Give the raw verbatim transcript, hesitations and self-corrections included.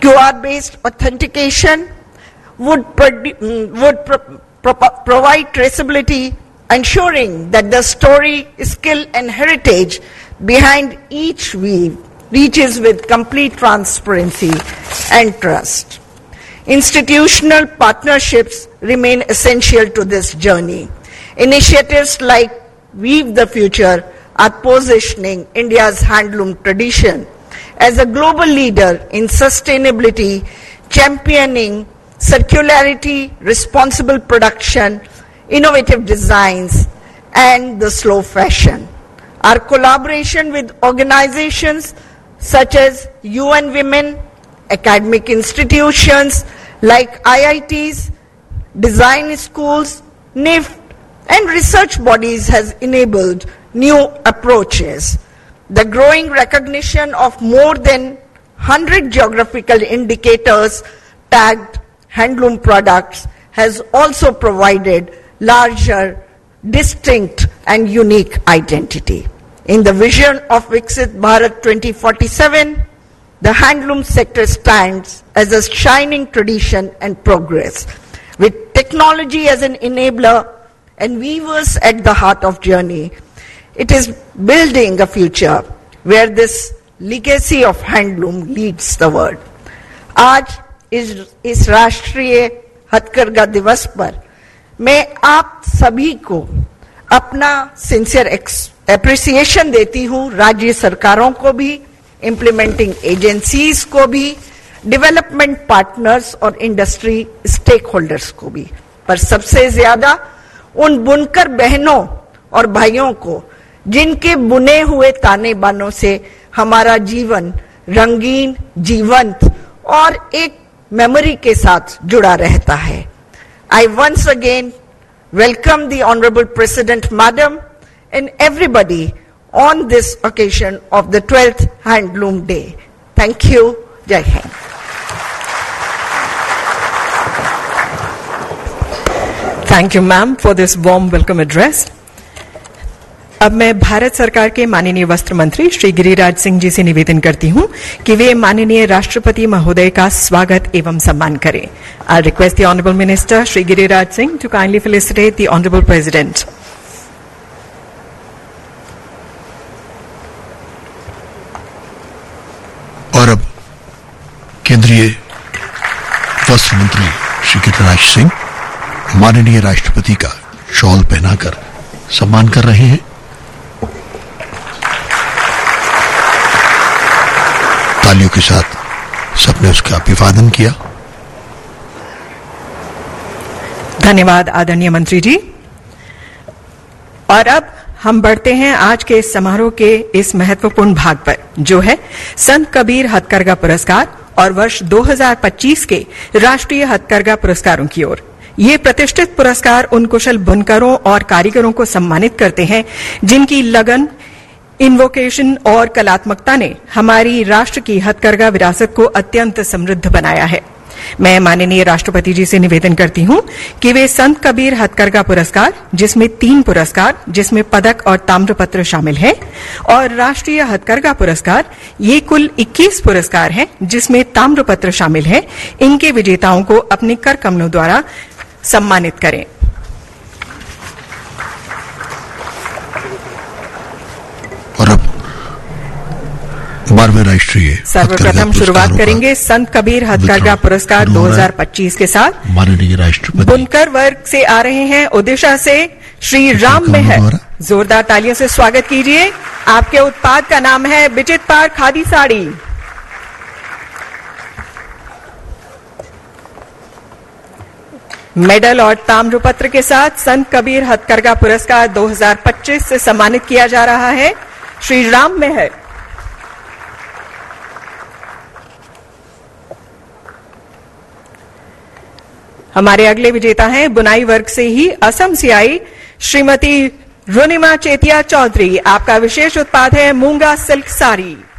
Q R-based authentication would, would pro pro provide traceability, ensuring that the story, skill and heritage behind each weave reaches with complete transparency and trust. Institutional partnerships remain essential to this journey. Initiatives like Weave the Future are positioning India's handloom tradition as a global leader in sustainability, championing circularity, responsible production, innovative designs, and the slow fashion. Our collaboration with organizations such as U N Women, academic institutions like I I Ts, design schools, N I F T, and research bodies has enabled new approaches. The growing recognition of more than one hundred geographical indicators tagged handloom products has also provided larger, distinct and unique identity. In the vision of Viksit Bharat twenty forty-seven, the handloom sector stands as a shining tradition and progress. With technology as an enabler and weavers at the heart of journey, it is building a future where this legacy of handloom leads the world. आज इस इस राष्ट्रीय हथकरघा दिवस पर मैं आप सभी को अपना सिंसियर एप्रिसिएशन देती हूँ, राज्य सरकारों को भी, इम्प्लीमेंटिंग एजेंसीज को भी, डेवलपमेंट पार्टनर्स और इंडस्ट्री स्टेक होल्डर्स को भी, पर सबसे ज्यादा उन बुनकर बहनों और भाइयों को जिनके बुने हुए ताने बानों से हमारा जीवन रंगीन, जीवंत और एक मेमोरी के साथ जुड़ा रहता है. I once again welcome the Honorable President Madam and everybody on this occasion of the twelfth Handloom Day. Thank you. Jai Hind. Thank you, ma'am, for this warm welcome address. अब मैं भारत सरकार के माननीय वस्त्र मंत्री श्री गिरिराज सिंह जी से निवेदन करती हूं कि वे माननीय राष्ट्रपति महोदय का स्वागत एवं सम्मान करें. I request the honourable minister Shri Giriraj Singh to kindly felicitate the honourable president. और अब केंद्रीय वस्त्र मंत्री श्री गिरिराज सिंह माननीय राष्ट्रपति का शॉल पहनाकर सम्मान कर रहे हैं. तालियों के साथ सबने उसका अभिवादन किया. धन्यवाद आदरणीय मंत्री जी. और अब हम बढ़ते हैं आज के इस समारोह के इस महत्वपूर्ण भाग पर, जो है संत कबीर हथकरघा पुरस्कार और वर्ष दो हज़ार पच्चीस के राष्ट्रीय हथकरघा पुरस्कारों की ओर. ये प्रतिष्ठित पुरस्कार उन कुशल बुनकरों और कारीगरों को सम्मानित करते हैं जिनकी लगन, इन्वोकेशन और कलात्मकता ने हमारी राष्ट्र की हथकरघा विरासत को अत्यंत समृद्ध बनाया है. मैं माननीय राष्ट्रपति जी से निवेदन करती हूं कि वे संत कबीर हथकरघा पुरस्कार, जिसमें तीन पुरस्कार, जिसमें पदक और ताम्रपत्र शामिल है, और राष्ट्रीय हथकरघा पुरस्कार, ये कुल इक्कीस पुरस्कार हैं जिसमें ताम्रपत्र शामिल है, इनके विजेताओं को अपने कर कमलों द्वारा सम्मानित करें. और अब बारहवें राष्ट्रीय सर्वप्रथम शुरुआत करेंगे संत कबीर हथकरघा पुरस्कार दो हज़ार पच्चीस के साथ. माननीय राष्ट्रपति बुनकर वर्ग से आ रहे हैं ओडिशा से श्री राम मेहर. जोरदार तालियों से स्वागत कीजिए. आपके उत्पाद का नाम है विचित पार खादी साड़ी. मेडल और ताम्रपत्र के साथ संत कबीर हथकरघा पुरस्कार दो हज़ार पच्चीस से सम्मानित किया जा रहा है श्री राम मेहर. हमारे अगले विजेता हैं बुनाई वर्ग से ही असम से आई श्रीमती रुनिमा चेतिया चौधरी. आपका विशेष उत्पाद है मूंगा सिल्क साड़ी.